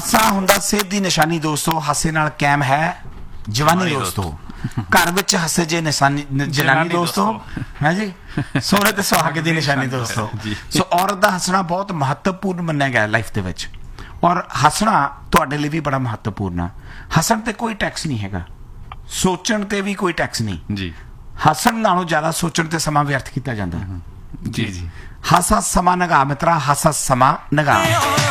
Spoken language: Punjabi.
ਹਾਸਾ ਹੁੰਦਾ ਸਿਹਤ ਦੀ ਨਿਸ਼ਾਨੀ ਦੋਸਤੋ। ਹਾਸੇ ਨਾਲ ਕਾਇਮ ਹੈ ਜਵਾਨੀ ਦੋਸਤੋ। ਘਰ ਵਿੱਚ ਹੱਸੇ ਜੇ ਜਨਾਨੀ ਦੋਸਤੋ ਹੈ ਜੀ, ਸੋਹਣੇ ਤੇ ਸੁਹਾਗੇ ਦੀ ਨਿਸ਼ਾਨੀ ਦੋਸਤੋ। ਸੋ ਔਰਤ ਦਾ ਹੱਸਣਾ ਬਹੁਤ ਮਹੱਤਵਪੂਰਨ ਮੰਨਿਆ ਗਿਆ ਲਾਈਫ ਦੇ ਵਿੱਚ, ਔਰ ਹੱਸਣਾ ਤੁਹਾਡੇ ਲਈ ਵੀ ਬੜਾ ਮਹੱਤਵਪੂਰਨ ਆ। ਹੱਸਣ ਤੇ ਕੋਈ ਟੈਕਸ ਨਹੀਂ ਹੈਗਾ, ਸੋਚਣ ਤੇ ਵੀ ਕੋਈ ਟੈਕਸ ਨਹੀਂ ਜੀ। ਹੱਸਣ ਨਾਲੋਂ ਜ਼ਿਆਦਾ ਸੋਚਣ ਤੇ ਸਮਾਂ ਵਿਅਰਥ ਕੀਤਾ ਜਾਂਦਾ। ਜੀ ਜੀ। ਹਾਸਾ ਸਮਾਂ ਨਗਾ ਮਿੱਤਰਾ, ਹਾਸਾ ਸਮਾਂ ਨਗਾ।